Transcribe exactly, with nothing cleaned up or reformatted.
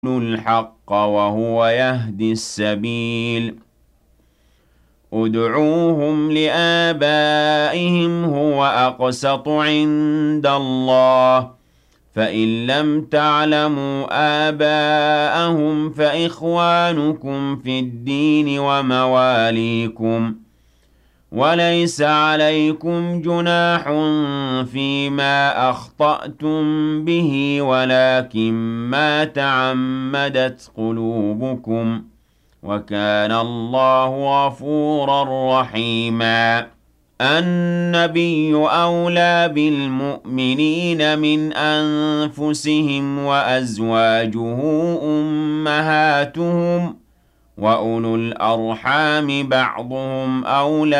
الحق وهو يهدي السبيل ادعوهم لآبائهم هو أقسط عند الله فإن لم تعلموا آباءهم فإخوانكم في الدين ومواليكم وليس عليكم جناح فيما أخطأتم به ولكن ما تعمدت قلوبكم وكان الله غفورا رحيما النبي أولى بالمؤمنين من أنفسهم وأزواجه أمهاتهم وأولو الأرحام بعضهم أولى